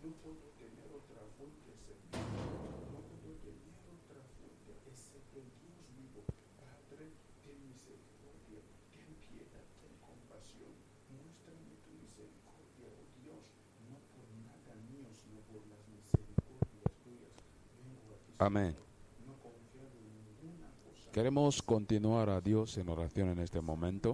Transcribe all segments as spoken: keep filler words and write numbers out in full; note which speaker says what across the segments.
Speaker 1: Amén. Queremos continuar a Dios en oración en este momento.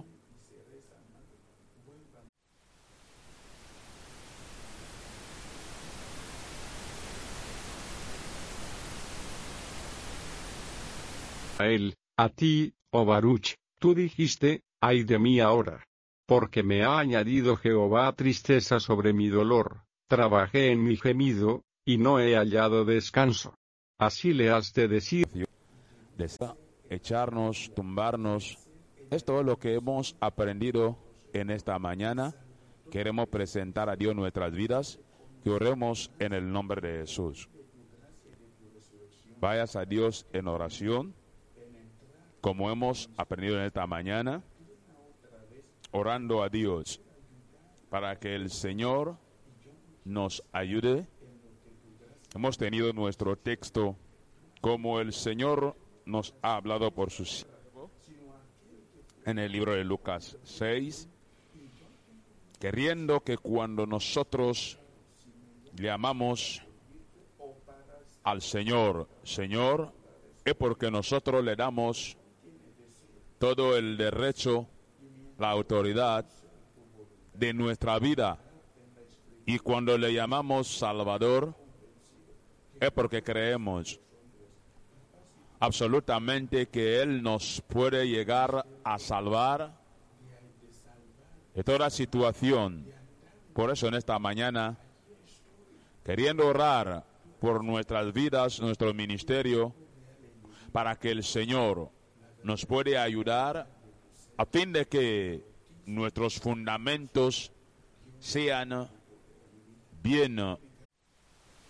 Speaker 2: A él, a ti, oh Baruch, tú dijiste, ay de mí ahora. Porque me ha añadido Jehová tristeza sobre mi dolor, trabajé en mi gemido, y no he hallado descanso. Así le has de decir.
Speaker 1: De echarnos, tumbarnos. Esto es lo que hemos aprendido en esta mañana. Queremos presentar a Dios nuestras vidas. Que oremos en el nombre de Jesús. Vayas a Dios en oración, como hemos aprendido en esta mañana, orando a Dios para que el Señor nos ayude. Hemos tenido nuestro texto como el Señor nos ha hablado por su siervo en el libro de Lucas seis, queriendo que cuando nosotros le amamos al Señor, Señor, es porque nosotros le damos todo el derecho, la autoridad de nuestra vida. Y cuando le llamamos Salvador, es porque creemos absolutamente que Él nos puede llegar a salvar de toda situación. Por eso en esta mañana, queriendo orar por nuestras vidas, nuestro ministerio, para que el Señor nos pueda ayudar a fin de que nuestros fundamentos sean bien